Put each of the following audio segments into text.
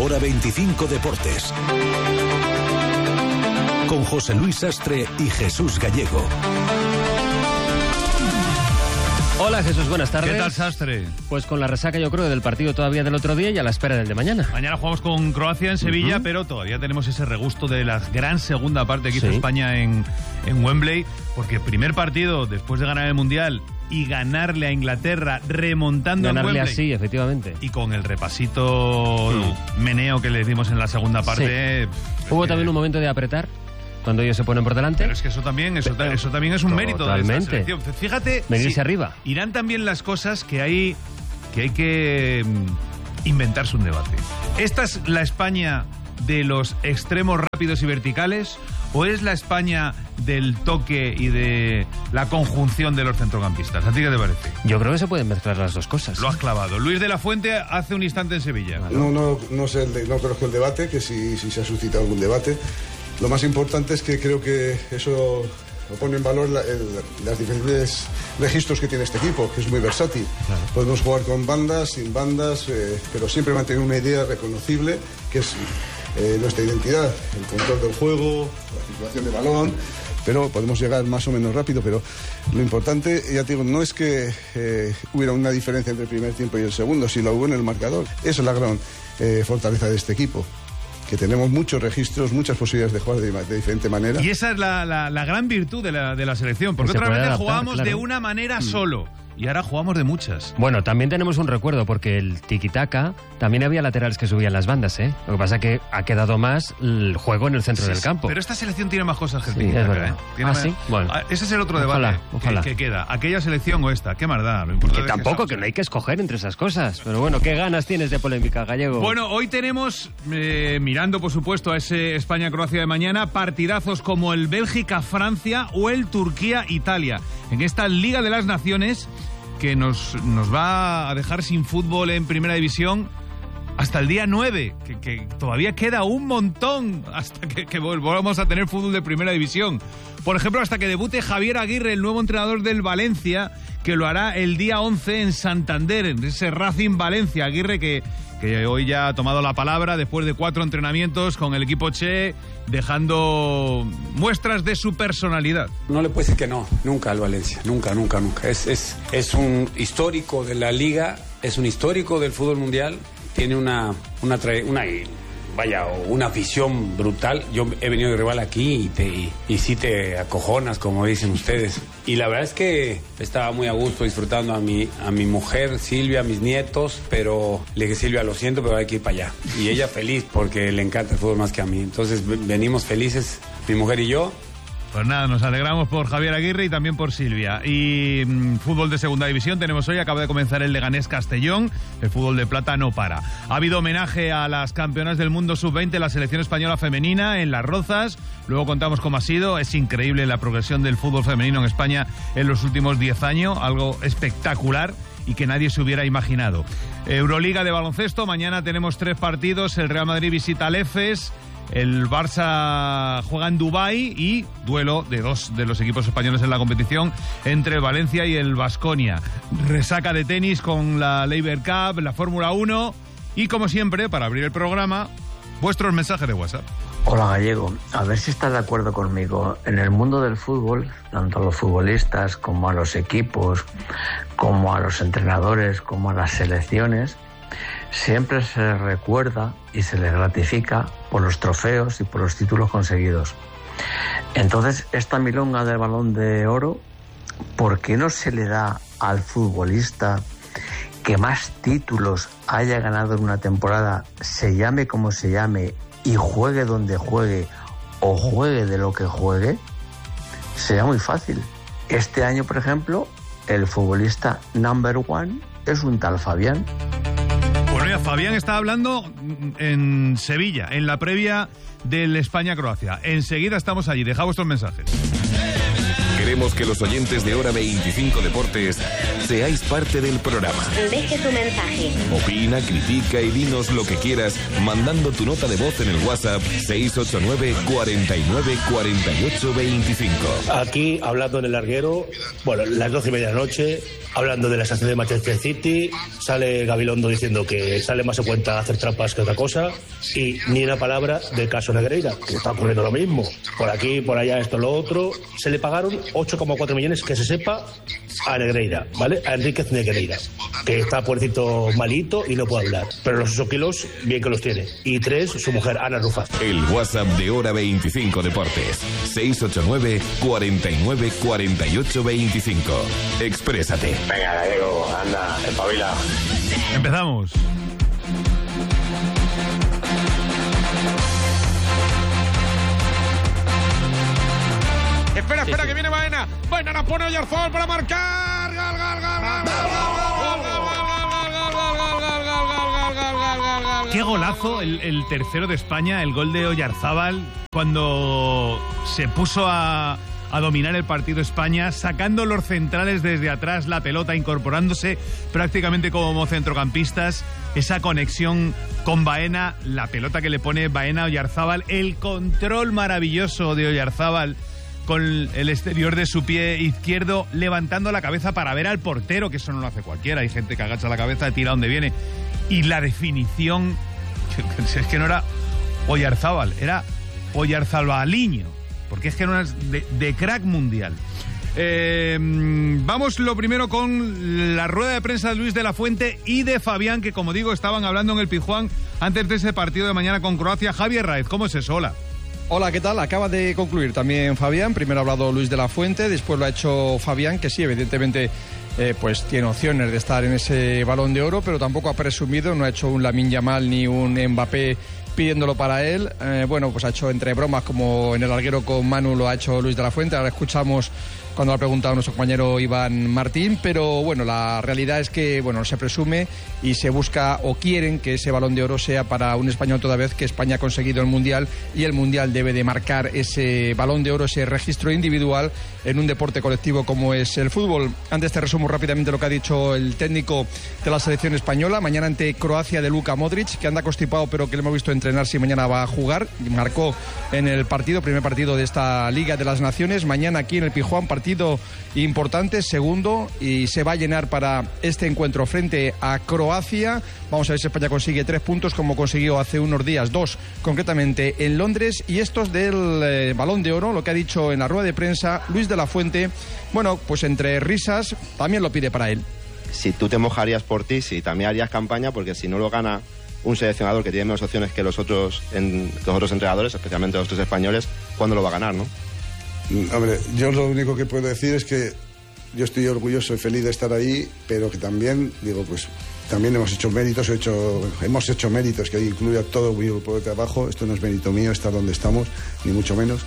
Hora 25 Deportes. Con José Luis Sastre y Jesús Gallego. Hola Jesús, buenas tardes. ¿Qué tal, Sastre? Pues con la resaca, yo creo, del partido todavía del otro día y a la espera del de mañana. Mañana jugamos con Croacia en Sevilla, pero todavía tenemos ese regusto de la gran segunda parte que hizo España en Wembley, porque primer partido después de ganar el Mundial y ganarle a Inglaterra remontando en Wembley. Ganarle así, efectivamente. Y con el repasito meneo que le dimos en la segunda parte. Sí. Hubo también un momento de apretar cuando ellos se ponen por delante. Pero es que eso también es un mérito de esta selección. Fíjate, venirse arriba. Irán también las cosas que hay que inventarse un debate. ¿Esta es la España de los extremos rápidos y verticales o es la España del toque y de la conjunción de los centrocampistas? ¿A ti qué te parece? Yo creo que se pueden mezclar las dos cosas. Lo has clavado. Luis de la Fuente hace un instante en Sevilla. No sé, no conozco el debate, que si se ha suscitado algún debate. Lo más importante es que creo que eso lo pone en valor las diferentes registros que tiene este equipo, que es muy versátil. Claro. Podemos jugar con bandas, sin bandas, pero siempre mantener una idea reconocible, que es nuestra identidad, el control del juego, la circulación de balón, pero podemos llegar más o menos rápido. Pero lo importante, ya te digo, no es que hubiera una diferencia entre el primer tiempo y el segundo, si la hubo en el marcador. Esa es la gran fortaleza de este equipo, que tenemos muchos registros, muchas posibilidades de jugar de diferente manera. Y esa es la gran virtud de la selección, porque otra vez jugábamos de una manera solo. Y ahora jugamos de muchas. Bueno, también tenemos un recuerdo, porque el tiki-taka también había laterales que subían las bandas, ¿eh? Lo que pasa es que ha quedado más el juego en el centro del campo. Pero esta selección tiene más cosas que el tiki-taka, ¿eh? ¿Sí? Bueno. Ese es el otro debate que queda. Aquella selección o esta, qué más da. Lo importante que tampoco, que no hay que escoger entre esas cosas. Pero bueno, ¿qué ganas tienes de polémica, Gallego? Bueno, hoy tenemos, mirando por supuesto a ese España-Croacia de mañana, partidazos como el Bélgica-Francia o el Turquía-Italia. En esta Liga de las Naciones, que nos va a dejar sin fútbol en Primera División hasta el día 9, que todavía queda un montón hasta que volvamos a tener fútbol de Primera División. Por ejemplo, hasta que debute Javier Aguirre, el nuevo entrenador del Valencia, que lo hará el día 11 en Santander, en ese Racing Valencia. Aguirre que hoy ya ha tomado la palabra después de 4 entrenamientos con el equipo Che, dejando muestras de su personalidad. No le puedo decir que no, nunca al Valencia, nunca. Es un histórico de la Liga, es un histórico del fútbol mundial, tiene una afición brutal. Yo he venido de rival aquí y sí te acojonas, como dicen ustedes. Y la verdad es que estaba muy a gusto disfrutando a mi mujer, Silvia, a mis nietos, pero le dije, Silvia, lo siento, pero hay que ir para allá. Y ella feliz porque le encanta el fútbol más que a mí. Entonces venimos felices, mi mujer y yo. Pues nada, nos alegramos por Javier Aguirre y también por Silvia. Y fútbol de segunda división tenemos hoy, acaba de comenzar el Leganés-Castellón, el fútbol de plata no para. Ha habido homenaje a las campeonas del mundo sub-20, la selección española femenina en Las Rozas, luego contamos cómo ha sido. Es increíble la progresión del fútbol femenino en España en los últimos 10 años, algo espectacular y que nadie se hubiera imaginado. Euroliga de baloncesto, mañana tenemos 3 partidos, el Real Madrid visita al Efes, el Barça juega en Dubái y duelo de 2 de los equipos españoles en la competición entre el Valencia y el Baskonia. Resaca de tenis con la Laver Cup, la Fórmula 1 y, como siempre, para abrir el programa, vuestros mensajes de WhatsApp. Hola Gallego, a ver si estás de acuerdo conmigo. En el mundo del fútbol, tanto a los futbolistas como a los equipos, como a los entrenadores, como a las selecciones, siempre se les recuerda y se les gratifica por los trofeos y por los títulos conseguidos. Entonces, esta milonga del Balón de Oro, ¿por qué no se le da al futbolista que más títulos haya ganado en una temporada, se llame como se llame y juegue donde juegue o juegue de lo que juegue? Sería muy fácil. Este año, por ejemplo, el futbolista number 1 es un tal Fabián. Bueno, ya Fabián está hablando en Sevilla, en la previa del España-Croacia. Enseguida estamos allí. Deja vuestros mensajes. Queremos que los oyentes de Hora 25 Deportes seáis parte del programa. Deje su mensaje. Opina, critica y dinos lo que quieras mandando tu nota de voz en el WhatsApp 689 49 48 25. Aquí, hablando en el larguero, bueno, las 12:30 de la noche, hablando de la estación de Manchester City, sale Gabilondo diciendo que sale más a cuenta hacer trampas que otra cosa, y ni una palabra del caso Negreira, que está ocurriendo lo mismo. Por aquí, por allá, esto, lo otro. Se le pagaron 8,4 millones, que se sepa, a Negreira, ¿vale? A Enríquez Negreira, que está pobrecito malito y no puede hablar. Pero los 8 kilos, bien que los tiene. Y 3, su mujer, Ana Rufaz. El WhatsApp de Hora 25 Deportes. 689 49 48 25. Exprésate. Venga, Gallego, anda, espabila. Empezamos. Espera, que viene Baena. Baena la pone Oyarzabal para marcar. ¡Gol! Qué golazo el tercero de España, el gol de Oyarzabal, cuando se puso a dominar el partido España, sacando los centrales desde atrás, la pelota, incorporándose prácticamente como centrocampistas, esa conexión con Baena, la pelota que le pone Baena a Oyarzabal, el control maravilloso de Oyarzabal con el exterior de su pie izquierdo, levantando la cabeza para ver al portero, que eso no lo hace cualquiera, hay gente que agacha la cabeza, tira donde viene, y la definición, es que no era Oyarzabal, era Oyarzabaliño, porque es que no es de crack mundial. Vamos lo primero con la rueda de prensa de Luis de la Fuente y de Fabián, que como digo estaban hablando en el Pizjuán antes de ese partido de mañana con Croacia. Javier Raez, ¿cómo es eso? Hola. Hola, ¿qué tal? Acaba de concluir también Fabián. Primero ha hablado Luis de la Fuente, después lo ha hecho Fabián, que sí, evidentemente pues tiene opciones de estar en ese Balón de Oro, pero tampoco ha presumido, no ha hecho un Lamine Yamal ni un Mbappé pidiéndolo para él. Bueno, pues ha hecho entre bromas, como en el larguero con Manu lo ha hecho Luis de la Fuente. Ahora escuchamos cuando lo ha preguntado nuestro compañero Iván Martín, pero bueno, la realidad es que bueno, se presume y se busca o quieren que ese Balón de Oro sea para un español, toda vez que España ha conseguido el Mundial y el Mundial debe de marcar ese Balón de Oro, ese registro individual en un deporte colectivo como es el fútbol. Antes te resumo rápidamente lo que ha dicho el técnico de la selección española. Mañana ante Croacia, de Luka Modric, que anda constipado pero que le hemos visto entrenar si mañana va a jugar. Marcó en el primer partido de esta Liga de las Naciones. Mañana aquí en el Pizjuán, partido importante, segundo, y se va a llenar para este encuentro frente a Croacia. Vamos a ver si España consigue 3 puntos como consiguió hace unos días, 2 concretamente en Londres. Y estos del Balón de Oro, lo que ha dicho en la rueda de prensa Luis de la Fuente, bueno, pues entre risas también lo pide para él. Si tú te mojarías por ti, si también harías campaña, porque si no lo gana un seleccionador que tiene menos opciones que los otros entrenadores, especialmente los 3 españoles, ¿cuándo lo va a ganar, no? Hombre, yo lo único que puedo decir es que yo estoy orgulloso y feliz de estar ahí, pero que también, digo, pues también hemos hecho méritos, hemos hecho méritos, que incluye a todo mi grupo de trabajo. Esto no es mérito mío estar donde estamos, ni mucho menos.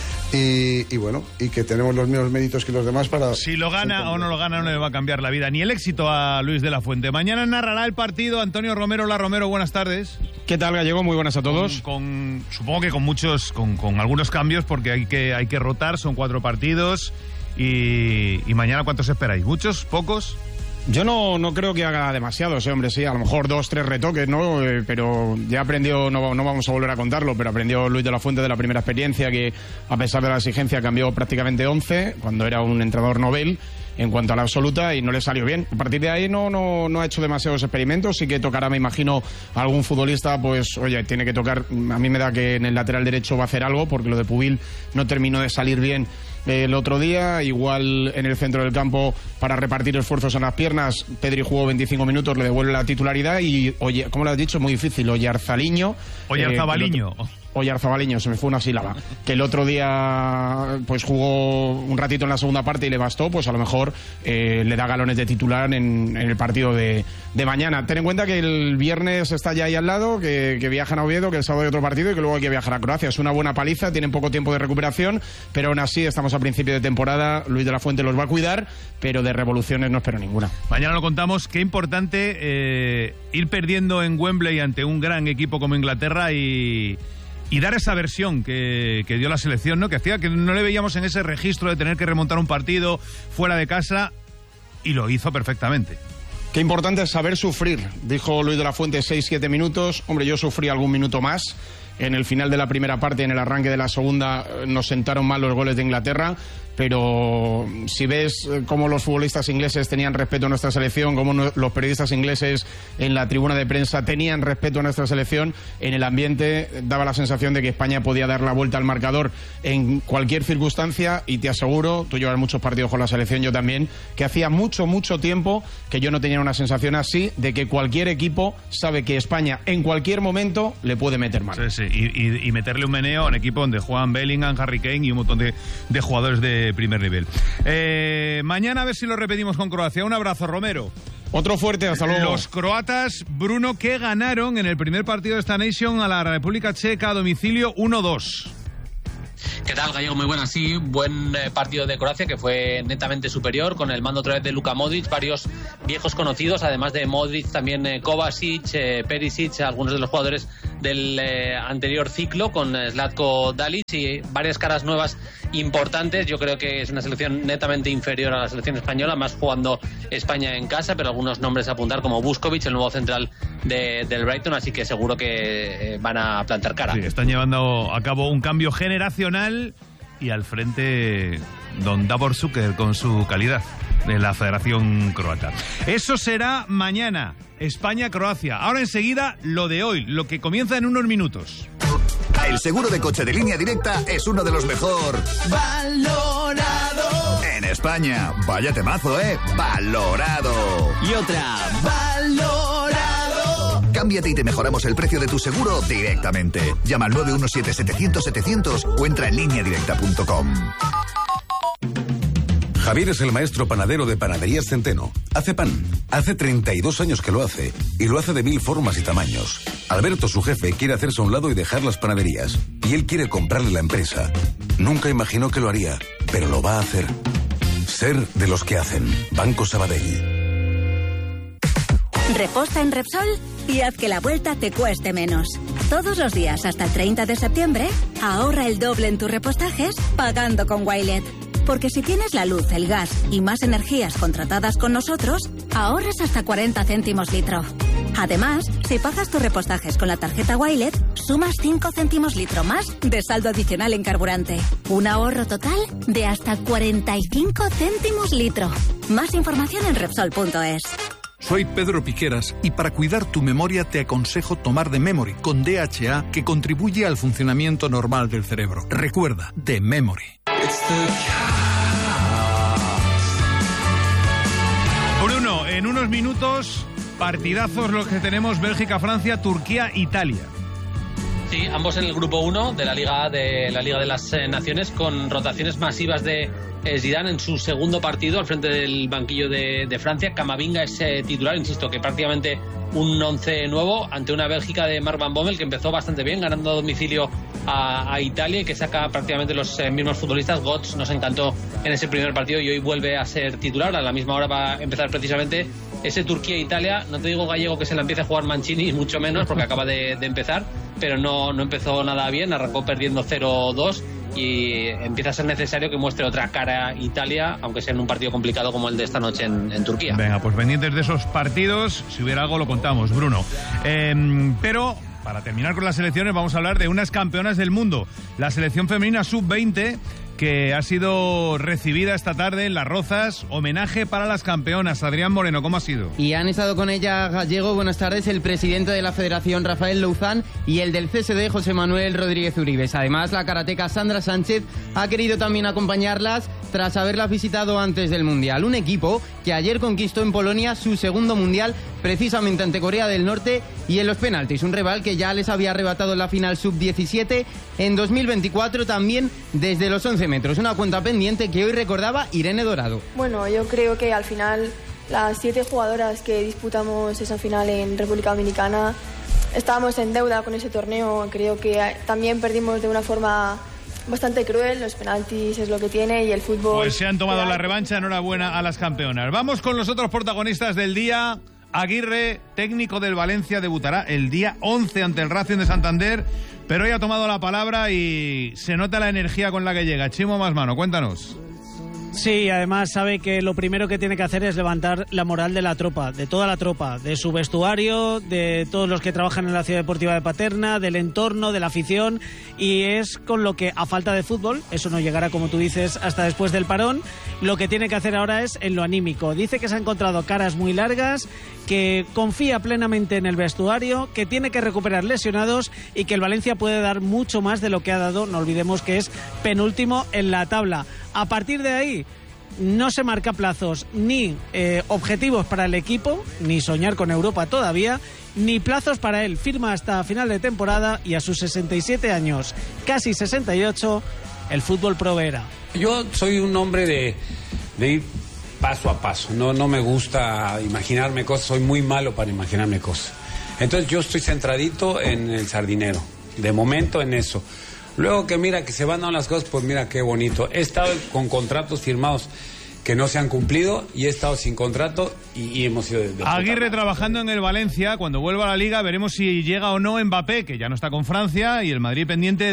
Y bueno, y que tenemos los mismos méritos que los demás para... Si lo gana o no lo gana, no le va a cambiar la vida ni el éxito a Luis de la Fuente. Mañana narrará el partido Antonio Romero. Hola, Romero, buenas tardes. ¿Qué tal, Gallego? Muy buenas a todos. Supongo que con algunos cambios, porque hay que rotar, son 4 partidos. Y mañana, ¿cuántos esperáis? ¿Muchos? ¿Pocos? Yo no creo que haga demasiados, hombre, sí, a lo mejor 2, 3 retoques, ¿no? Pero ya aprendió, no vamos a volver a contarlo, pero aprendió Luis de la Fuente de la primera experiencia, que a pesar de la exigencia cambió prácticamente 11, cuando era un entrenador novel en cuanto a la absoluta, y no le salió bien. A partir de ahí no ha hecho demasiados experimentos. Sí que tocará, me imagino, a algún futbolista, pues oye, tiene que tocar. A mí me da que en el lateral derecho va a hacer algo, porque lo de Pubil no terminó de salir bien el otro día. Igual en el centro del campo, para repartir esfuerzos en las piernas, Pedri jugó 25 minutos, le devuelve la titularidad y, oye, como lo has dicho, muy difícil, Oyarzabaliño, se me fue una sílaba, que el otro día pues jugó un ratito en la segunda parte y le bastó, pues a lo mejor le da galones de titular en el partido de mañana. Ten en cuenta que el viernes está ya ahí al lado, que viajan a Oviedo, que el sábado hay otro partido y que luego hay que viajar a Croacia. Es una buena paliza, tienen poco tiempo de recuperación, pero aún así estamos a principio de temporada. Luis de la Fuente los va a cuidar, pero de revoluciones no espero ninguna. Mañana lo contamos. Qué importante ir perdiendo en Wembley ante un gran equipo como Inglaterra y y dar esa versión que dio la selección, ¿no? Que hacía que no le veíamos en ese registro de tener que remontar un partido fuera de casa, y lo hizo perfectamente. Qué importante es saber sufrir, dijo Luis de la Fuente, 6-7 minutos. Hombre, yo sufrí algún minuto más. En el final de la primera parte, en el arranque de la segunda, nos sentaron mal los goles de Inglaterra, pero si ves cómo los futbolistas ingleses tenían respeto a nuestra selección, cómo los periodistas ingleses en la tribuna de prensa tenían respeto a nuestra selección, en el ambiente daba la sensación de que España podía dar la vuelta al marcador en cualquier circunstancia, y te aseguro, tú llevas muchos partidos con la selección, yo también, que hacía mucho tiempo que yo no tenía una sensación así de que cualquier equipo sabe que España en cualquier momento le puede meter mano. Sí. Y meterle un meneo a un equipo donde juegan Bellingham, Harry Kane y un montón de jugadores de primer nivel. Mañana a ver si lo repetimos con Croacia. Un abrazo, Romero. Otro fuerte, hasta luego. Los croatas, Bruno, que ganaron en el primer partido de esta Nation a la República Checa a domicilio 1-2. ¿Qué tal, Gallego? Muy buenas. Sí, buen partido de Croacia, que fue netamente superior, con el mando otra vez de Luka Modric, varios viejos conocidos, además de Modric, también Kovacic, Perisic, algunos de los jugadores del anterior ciclo, con Zlatko Dalic, y varias caras nuevas importantes. Yo creo que es una selección netamente inferior a la selección española, más jugando España en casa, pero algunos nombres a apuntar, como Vuskovic, el nuevo central del Brighton, así que seguro que van a plantar cara. Sí, están llevando a cabo un cambio generacional, y al frente don Davor Šuker con su calidad de la Federación Croata. Eso será mañana, España-Croacia. Ahora enseguida lo de hoy, lo que comienza en unos minutos. El seguro de coche de Línea Directa es uno de los mejor valorado en España. Vaya temazo, valorado. Y otra, valorado. Cámbiate y te mejoramos el precio de tu seguro directamente. Llama al 917-700-700 o entra en lineadirecta.com. Javier es el maestro panadero de Panaderías Centeno. Hace pan. Hace 32 años que lo hace. Y lo hace de 1000 formas y tamaños. Alberto, su jefe, quiere hacerse a un lado y dejar las panaderías. Y él quiere comprarle la empresa. Nunca imaginó que lo haría, pero lo va a hacer. Ser de los que hacen. Banco Sabadell. Reposta en Repsol y haz que la vuelta te cueste menos. Todos los días hasta el 30 de septiembre, ahorra el doble en tus repostajes pagando con Wilet. Porque si tienes la luz, el gas y más energías contratadas con nosotros, ahorras hasta 40 céntimos litro. Además, si pagas tus repostajes con la tarjeta Wilet, sumas 5 céntimos litro más de saldo adicional en carburante. Un ahorro total de hasta 45 céntimos litro. Más información en Repsol.es. Soy Pedro Piqueras y para cuidar tu memoria te aconsejo tomar The Memory con DHA, que contribuye al funcionamiento normal del cerebro. Recuerda, The Memory. Bruno, en unos minutos, partidazos los que tenemos: Bélgica-Francia, Turquía-Italia. Sí, ambos en el grupo 1 de la Liga de las Naciones, con rotaciones masivas de Zidane en su segundo partido al frente del banquillo de Francia. Camavinga es titular, insisto, que prácticamente un 11 nuevo ante una Bélgica de Mark Van Bommel que empezó bastante bien, ganando a domicilio a Italia, y que saca prácticamente los mismos futbolistas. Götze nos encantó en ese primer partido y hoy vuelve a ser titular. A la misma hora va a empezar precisamente ese Turquía-Italia. No te digo, Gallego, que se la empiece a jugar Mancini, mucho menos, porque acaba de empezar, pero no empezó nada bien, arrancó perdiendo 0-2 y empieza a ser necesario que muestre otra cara Italia, aunque sea en un partido complicado como el de esta noche en Turquía. Venga, pues pendientes de esos partidos, si hubiera algo lo contamos, Bruno. Pero para terminar con las selecciones, vamos a hablar de unas campeonas del mundo. La selección femenina sub-20, que ha sido recibida esta tarde en Las Rozas. Homenaje para las campeonas. Adrián Moreno, ¿cómo ha sido? Y han estado con ella, Gallego, buenas tardes, el presidente de la Federación, Rafael Louzán, y el del CSD, José Manuel Rodríguez Uribes. Además, la karateca Sandra Sánchez ha querido también acompañarlas tras haberlas visitado antes del Mundial. Un equipo que ayer conquistó en Polonia su segundo Mundial, precisamente ante Corea del Norte y en los penaltis. Un rival que ya les había arrebatado en la final sub-17 en 2024, también desde los 11 metros. Una cuenta pendiente que hoy recordaba Irene Dorado. Bueno, yo creo que al final las 7 jugadoras que disputamos esa final en República Dominicana estábamos en deuda con ese torneo. Creo que también perdimos de una forma bastante cruel. Los penaltis es lo que tiene y el fútbol... Pues se han tomado la revancha. Enhorabuena a las campeonas. Vamos con los otros protagonistas del día. Aguirre, técnico del Valencia, debutará el día 11 ante el Racing de Santander, pero hoy ha tomado la palabra y se nota la energía con la que llega. Chimo Masmano, cuéntanos. Sí, además sabe que lo primero que tiene que hacer es levantar la moral de la tropa, de toda la tropa, de su vestuario, de todos los que trabajan en la Ciudad Deportiva de Paterna, del entorno, de la afición, y es con lo que, a falta de fútbol, eso no llegará, como tú dices, hasta después del parón, lo que tiene que hacer ahora es en lo anímico. Dice que se ha encontrado caras muy largas, que confía plenamente en el vestuario, que tiene que recuperar lesionados y que el Valencia puede dar mucho más de lo que ha dado. No olvidemos que es penúltimo en la tabla. A partir de ahí no se marca plazos ni objetivos para el equipo, ni soñar con Europa todavía, ni plazos para él. Firma hasta final de temporada y a sus 67 años, casi 68, el fútbol proveerá. Yo soy un hombre de ir paso a paso. No me gusta imaginarme cosas, soy muy malo para imaginarme cosas. Entonces yo estoy centradito en el Sardinero, de momento en eso. Luego que mira que se van dando las cosas, pues mira qué bonito. He estado con contratos firmados que no se han cumplido y he estado sin contrato y hemos ido de Aguirre trabajando en el Valencia. Cuando vuelva a la Liga veremos si llega o no Mbappé, que ya no está con Francia, y el Madrid pendiente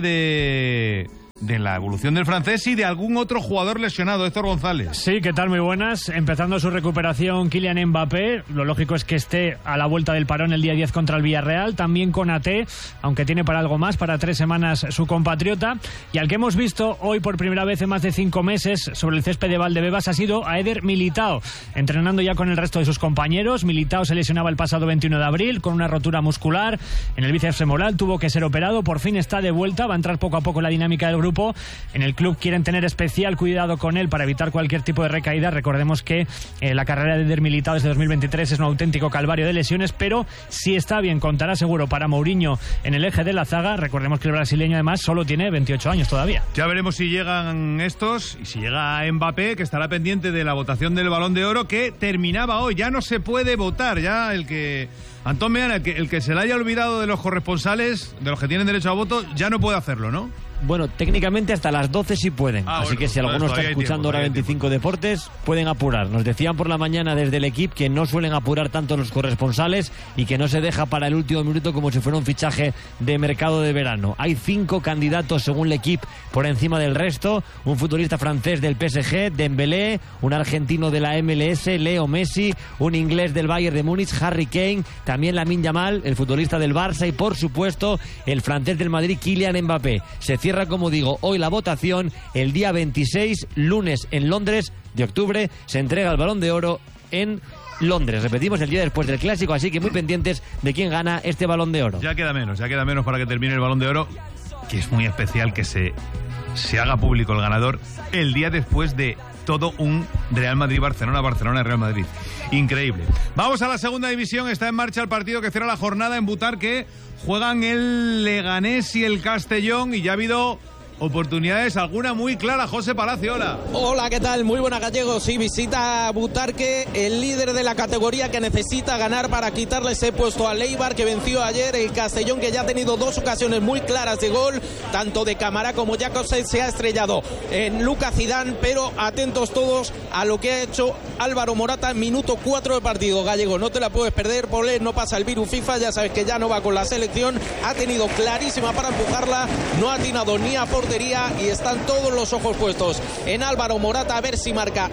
de la evolución del francés y de algún otro jugador lesionado. Héctor González. Sí, ¿qué tal? Muy buenas. Empezando su recuperación Kylian Mbappé. Lo lógico es que esté a la vuelta del parón el día 10 contra el Villarreal. También Konaté, aunque tiene para algo más, para 3 semanas su compatriota. Y al que hemos visto hoy por primera vez en más de 5 meses sobre el césped de Valdebebas ha sido a Eder Militao, entrenando ya con el resto de sus compañeros. Militao se lesionaba el pasado 21 de abril con una rotura muscular en el bíceps femoral. Tuvo que ser operado. Por fin está de vuelta. Va a entrar poco a poco en la dinámica del grupo. En el club quieren tener especial cuidado con él para evitar cualquier tipo de recaída. Recordemos que la carrera de Eder Militao desde 2023 es un auténtico calvario de lesiones, pero si está bien contará seguro para Mourinho en el eje de la zaga. Recordemos que el brasileño además solo tiene 28 años todavía. Ya veremos si llegan estos y si llega Mbappé, que estará pendiente de la votación del Balón de Oro, que terminaba hoy. Ya no se puede votar, ya el que... Antón Meana, el que se le haya olvidado de los corresponsales, de los que tienen derecho a voto, ya no puede hacerlo, ¿no? Bueno, técnicamente hasta las 12 sí pueden. Así bueno, que si alguno está escuchando ahora 25 Deportes, pueden apurar. Nos decían por la mañana desde el equipo que no suelen apurar tanto los corresponsales y que no se deja para el último minuto como si fuera un fichaje de mercado de verano. Hay 5 candidatos según el equipo por encima del resto. Un futbolista francés del PSG, Dembélé, un argentino de la MLS, Leo Messi, un inglés del Bayern de Múnich, Harry Kane, también Lamine Yamal, el futbolista del Barça y por supuesto el francés del Madrid, Kylian Mbappé. Se cierra, como digo, hoy la votación. El día 26, lunes, en Londres de octubre, se entrega el Balón de Oro en Londres. Repetimos, el día después del Clásico, así que muy pendientes de quién gana este Balón de Oro. Ya queda menos para que termine el Balón de Oro, que es muy especial que se haga público el ganador el día después de todo un Real Madrid-Barcelona, Barcelona-Real Madrid. Increíble. Vamos a la segunda división. Está en marcha el partido que cierra la jornada en Butarque. Juegan el Leganés y el Castellón y ya ha habido oportunidades, alguna muy clara. José Palacio, hola. Hola, ¿qué tal? Muy buena, Gallego. Sí, visita Butarque, el líder de la categoría que necesita ganar para quitarle ese puesto al Eibar, que venció ayer. El Castellón, que ya ha tenido 2 ocasiones muy claras de gol, tanto de Camará como Jacobsen, se ha estrellado en Lucas Zidane, pero atentos todos a lo que ha hecho Álvaro Morata en minuto 4 de partido. Gallego, no te la puedes perder, por él no pasa el virus FIFA, ya sabes que ya no va con la selección, ha tenido clarísima para empujarla, no ha atinado ni a portería y están todos los ojos puestos en Álvaro Morata a ver si marca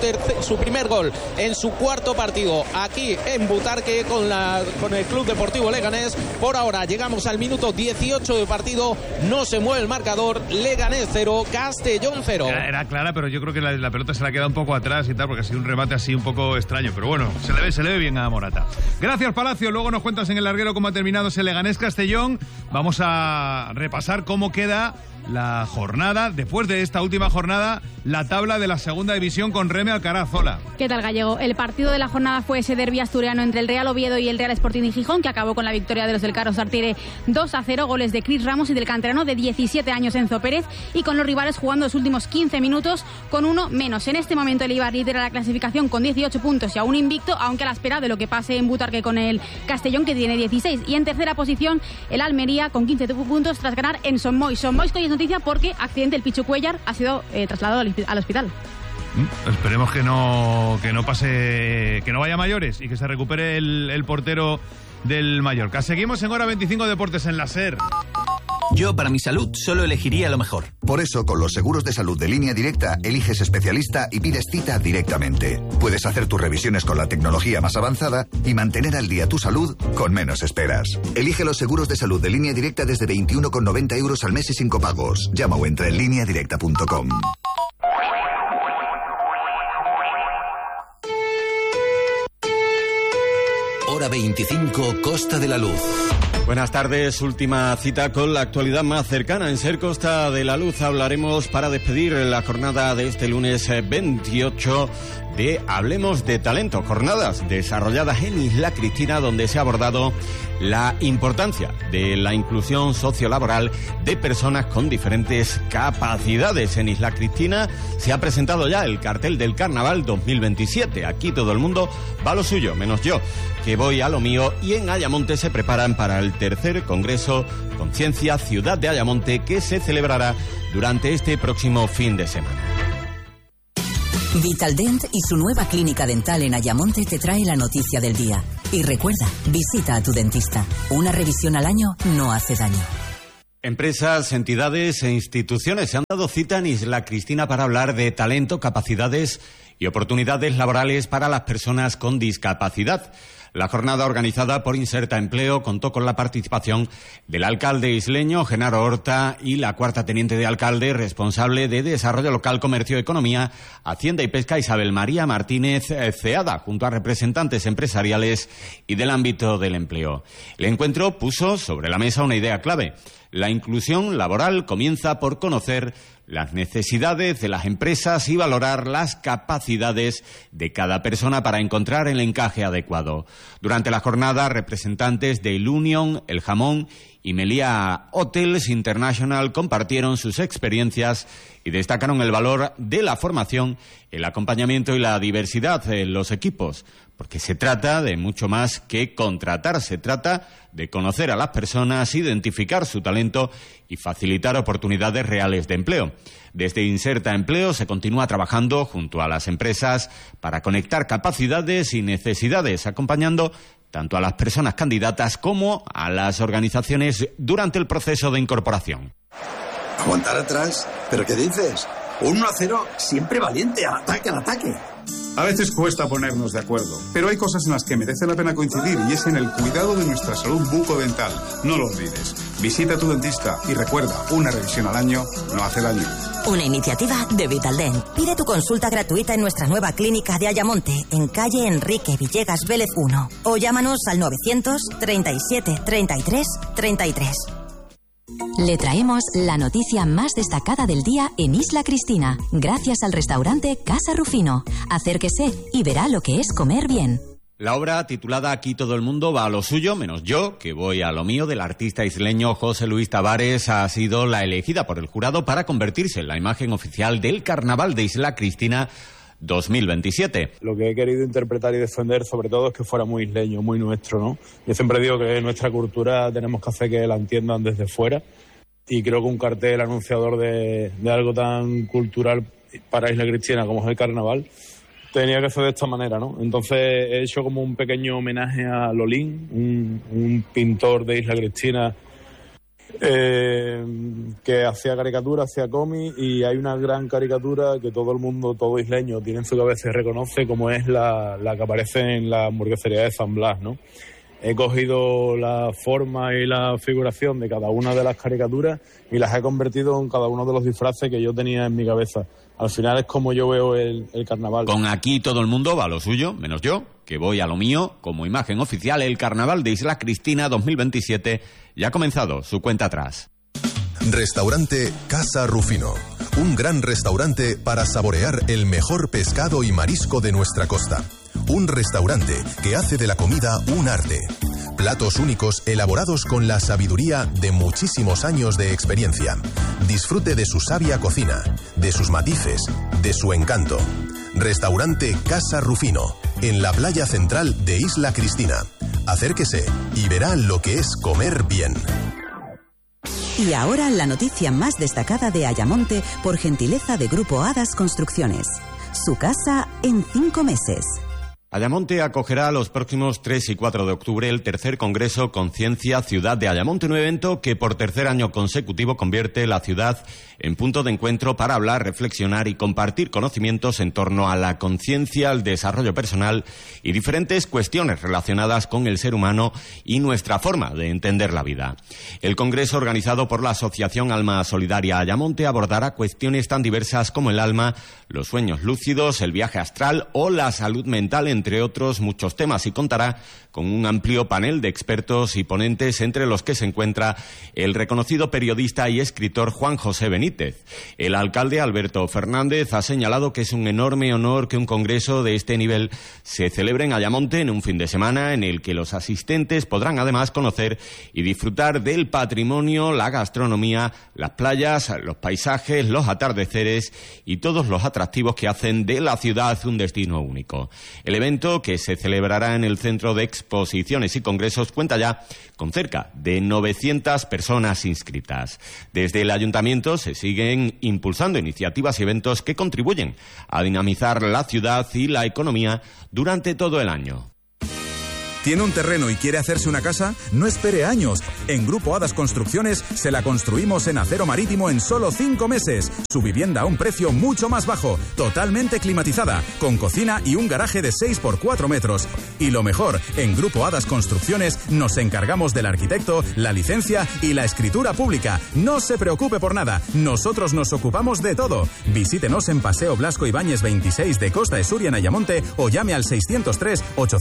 su primer gol en su 4º partido aquí en Butarque con el Club Deportivo Leganés. Por ahora llegamos al minuto 18 de partido, no se mueve el marcador. Leganés 0, Castellón 0. Era clara, pero yo creo que la pelota se la queda un poco atrás y tal, porque ha sido un remate así un poco extraño, pero bueno, se le ve bien a Morata. Gracias, Palacio. Luego nos cuentas en el larguero cómo ha terminado ese Leganés Castellón. Vamos a repasar cómo queda la jornada, después de esta última jornada, la tabla de la segunda división con Reme Alcaraz. Hola. ¿Qué tal, Gallego? El partido de la jornada fue ese derbi asturiano entre el Real Oviedo y el Real Sporting de Gijón, que acabó con la victoria de los del Carlos Artire 2-0, goles de Cris Ramos y del canterano de 17 años Enzo Pérez, y con los rivales jugando los últimos 15 minutos con uno menos. En este momento el Eibar lidera la clasificación con 18 puntos y aún invicto, aunque a la espera de lo que pase en Butarque con el Castellón, que tiene 16. Y en tercera posición el Almería con 15 puntos tras ganar en Son Moix. Son Moix, que hoy es noticia porque accidente, el Pichu Cuellar ha sido trasladado al hospital. Esperemos que no pase, que no vaya a mayores y que se recupere el portero del Mallorca. Seguimos en Hora 25 Deportes en la SER. Yo, para mi salud, solo elegiría lo mejor. Por eso, con los seguros de salud de Línea Directa, eliges especialista y pides cita directamente. Puedes hacer tus revisiones con la tecnología más avanzada y mantener al día tu salud con menos esperas. Elige los seguros de salud de Línea Directa desde 21,90 € al mes y sin copagos. Llama o entra en lineadirecta.com. Hora 25, Costa de la Luz. Buenas tardes, última cita con la actualidad más cercana. En SER Costa de la Luz hablaremos para despedir la jornada de este lunes 28 de Hablemos de Talento, jornadas desarrolladas en Isla Cristina, donde se ha abordado la importancia de la inclusión sociolaboral de personas con diferentes capacidades. En Isla Cristina se ha presentado ya el cartel del Carnaval 2027. Aquí todo el mundo va a lo suyo, menos yo, que voy a lo mío. Y en Ayamonte se preparan para el tercer Congreso Conciencia Ciudad de Ayamonte, que se celebrará durante este próximo fin de semana. Vitaldent y su nueva clínica dental en Ayamonte te trae la noticia del día. Y recuerda, visita a tu dentista. Una revisión al año no hace daño. Empresas, entidades e instituciones se han dado cita en Isla Cristina para hablar de talento, capacidades y oportunidades laborales para las personas con discapacidad. La jornada organizada por Inserta Empleo contó con la participación del alcalde isleño, Genaro Horta, y la cuarta teniente de alcalde responsable de Desarrollo Local, Comercio, Economía, Hacienda y Pesca, Isabel María Martínez Ceada, junto a representantes empresariales y del ámbito del empleo. El encuentro puso sobre la mesa una idea clave. La inclusión laboral comienza por conocer las necesidades de las empresas y valorar las capacidades de cada persona para encontrar el encaje adecuado. Durante la jornada, representantes de Ilunion, El Jamón y Meliá Hotels International compartieron sus experiencias y destacaron el valor de la formación, el acompañamiento y la diversidad en los equipos, porque se trata de mucho más que contratar, se trata de conocer a las personas, identificar su talento y facilitar oportunidades reales de empleo. Desde Inserta Empleo se continúa trabajando junto a las empresas para conectar capacidades y necesidades, acompañando tanto a las personas candidatas como a las organizaciones durante el proceso de incorporación. ¿Aguantar atrás? ¿Pero qué dices? 1-0, siempre valiente, al ataque, al ataque. A veces cuesta ponernos de acuerdo, pero hay cosas en las que merece la pena coincidir y es en el cuidado de nuestra salud bucodental. No lo olvides. Visita a tu dentista y recuerda, una revisión al año no hace daño. Una iniciativa de Vitaldent. Pide tu consulta gratuita en nuestra nueva clínica de Ayamonte, en calle Enrique Villegas Vélez 1. O llámanos al 900 37 33 33. Le traemos la noticia más destacada del día en Isla Cristina, gracias al restaurante Casa Rufino. Acérquese y verá lo que es comer bien. La obra, titulada Aquí todo el mundo va a lo suyo, menos yo, que voy a lo mío, del artista isleño José Luis Tavares, ha sido la elegida por el jurado para convertirse en la imagen oficial del Carnaval de Isla Cristina 2027. Lo que he querido interpretar y defender sobre todo es que fuera muy isleño, muy nuestro, ¿no? Yo siempre digo que nuestra cultura tenemos que hacer que la entiendan desde fuera y creo que un cartel anunciador de algo tan cultural para Isla Cristina como es el carnaval tenía que ser de esta manera, ¿no? Entonces he hecho como un pequeño homenaje a Lolín, un pintor de Isla Cristina que hacía caricatura, hacía cómic, y hay una gran caricatura que todo el mundo, todo isleño, tiene en su cabeza y reconoce, como es la que aparece en la hamburguesería de San Blas, ¿no? He cogido la forma y la figuración de cada una de las caricaturas y las he convertido en cada uno de los disfraces que yo tenía en mi cabeza. Al final es como yo veo el carnaval. Con Aquí todo el mundo va a lo suyo, menos yo, que voy a lo mío, como imagen oficial, el Carnaval de Isla Cristina 2027 ya ha comenzado su cuenta atrás. Restaurante Casa Rufino. Un gran restaurante para saborear el mejor pescado y marisco de nuestra costa. Un restaurante que hace de la comida un arte. Platos únicos elaborados con la sabiduría de muchísimos años de experiencia. Disfrute de su sabia cocina, de sus matices, de su encanto. Restaurante Casa Rufino, en la playa central de Isla Cristina. Acérquese y verá lo que es comer bien. Y ahora la noticia más destacada de Ayamonte por gentileza de Grupo Hadas Construcciones. su casa en 5 meses. Ayamonte acogerá los próximos 3 y 4 de octubre el tercer Congreso Conciencia Ciudad de Ayamonte, un evento que por tercer año consecutivo convierte la ciudad en punto de encuentro para hablar, reflexionar y compartir conocimientos en torno a la conciencia, el desarrollo personal y diferentes cuestiones relacionadas con el ser humano y nuestra forma de entender la vida. El Congreso, organizado por la Asociación Alma Solidaria Ayamonte, abordará cuestiones tan diversas como el alma, los sueños lúcidos, el viaje astral o la salud mental, entre otros muchos temas, y contará con un amplio panel de expertos y ponentes, entre los que se encuentra el reconocido periodista y escritor Juan José Benítez. El alcalde Alberto Fernández ha señalado que es un enorme honor que un congreso de este nivel se celebre en Ayamonte en un fin de semana en el que los asistentes podrán además conocer y disfrutar del patrimonio, la gastronomía, las playas, los paisajes, los atardeceres y todos los atractivos que hacen de la ciudad un destino único. El evento, que se celebrará en el Centro de Exposiciones y Congresos, cuenta ya con cerca de 900 personas inscritas. Desde el Ayuntamiento se siguen impulsando iniciativas y eventos que contribuyen a dinamizar la ciudad y la economía durante todo el año. ¿Tiene un terreno y quiere hacerse una casa? No espere años. En Grupo Hadas Construcciones se la construimos en acero marítimo en solo 5 meses. Su vivienda a un precio mucho más bajo, totalmente climatizada, con cocina y un garaje de 6 por 4 metros. Y lo mejor, en Grupo Hadas Construcciones nos encargamos del arquitecto, la licencia y la escritura pública. No se preocupe por nada, nosotros nos ocupamos de todo. Visítenos en Paseo Blasco Ibáñez 26 de Costa de Suria en Ayamonte o llame al 603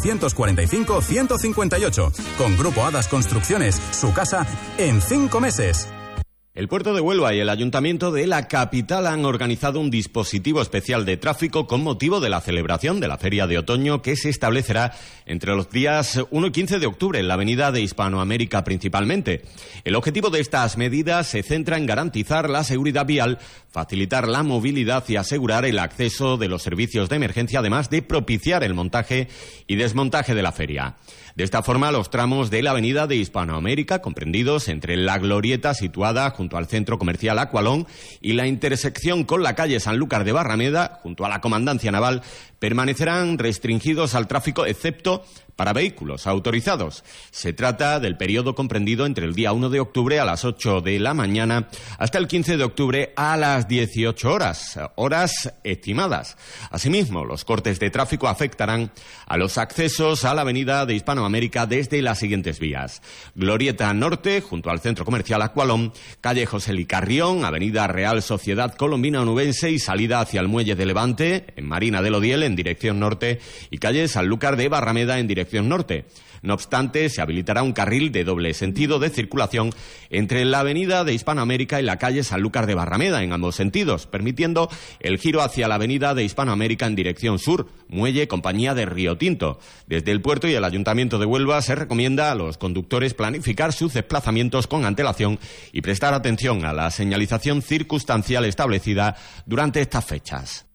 845 158. Con Grupo Hadas Construcciones, su casa en 5 meses. El puerto de Huelva y el Ayuntamiento de la capital han organizado un dispositivo especial de tráfico con motivo de la celebración de la Feria de Otoño, que se establecerá entre los días 1 y 15 de octubre en la avenida de Hispanoamérica principalmente. El objetivo de estas medidas se centra en garantizar la seguridad vial, facilitar la movilidad y asegurar el acceso de los servicios de emergencia, además de propiciar el montaje y desmontaje de la feria. De esta forma, los tramos de la avenida de Hispanoamérica, comprendidos entre la glorieta situada junto al centro comercial Aqualón y la intersección con la calle Sanlúcar de Barrameda, junto a la Comandancia Naval, permanecerán restringidos al tráfico, excepto para vehículos autorizados. Se trata del periodo comprendido entre el día 1 de octubre a las 8 de la mañana hasta el 15 de octubre a las 18 horas estimadas. Asimismo, los cortes de tráfico afectarán a los accesos a la avenida de Hispanoamérica desde las siguientes vías: Glorieta Norte, junto al centro comercial Aqualón, calle José Li Carrión, avenida Real Sociedad Colombina Onubense y salida hacia el Muelle de Levante, en Marina del Odiel en dirección norte, y calle Sanlúcar de Barrameda en dirección norte. No obstante, se habilitará un carril de doble sentido de circulación entre la avenida de Hispanoamérica y la calle Sanlúcar de Barrameda en ambos sentidos, permitiendo el giro hacia la avenida de Hispanoamérica en dirección sur, Muelle, Compañía de Río Tinto. Desde el puerto y el Ayuntamiento de Huelva se recomienda a los conductores planificar sus desplazamientos con antelación y prestar atención a la señalización circunstancial establecida durante estas fechas.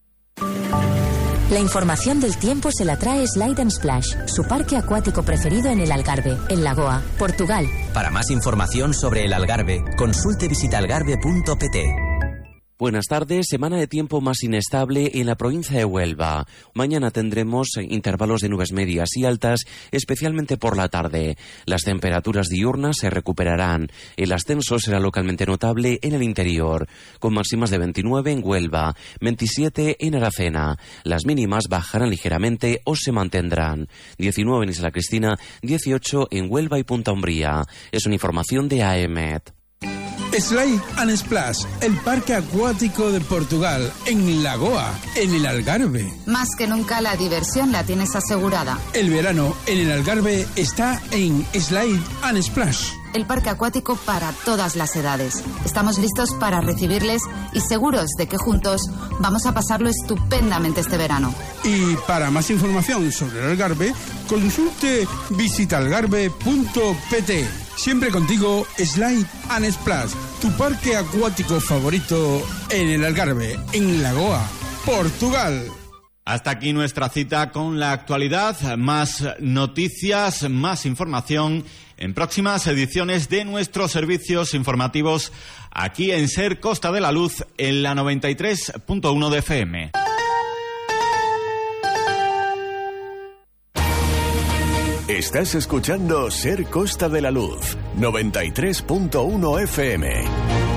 La información del tiempo se la trae Slide & Splash, su parque acuático preferido en el Algarve, en Lagoa, Portugal. Para más información sobre el Algarve, consulte visitalgarve.pt. Buenas tardes. Semana de tiempo más inestable en la provincia de Huelva. Mañana tendremos intervalos de nubes medias y altas, especialmente por la tarde. Las temperaturas diurnas se recuperarán. El ascenso será localmente notable en el interior, con máximas de 29 en Huelva, 27 en Aracena. Las mínimas bajarán ligeramente o se mantendrán. 19 en Isla Cristina, 18 en Huelva y Punta Umbría. Es una información de AEMET. Slide & Splash, el parque acuático de Portugal, en Lagoa, en el Algarve. Más que nunca la diversión la tienes asegurada. El verano en el Algarve está en Slide & Splash. El parque acuático para todas las edades. Estamos listos para recibirles y seguros de que juntos vamos a pasarlo estupendamente este verano. Y para más información sobre el Algarve, consulte visitalgarve.pt. Siempre contigo, Slide & Splash, tu parque acuático favorito en el Algarve, en Lagoa, Portugal. Hasta aquí nuestra cita con la actualidad. Más noticias, más información en próximas ediciones de nuestros servicios informativos aquí en SER Costa de la Luz en la 93.1 de FM. Estás escuchando Ser Costa de la Luz, 93.1 FM.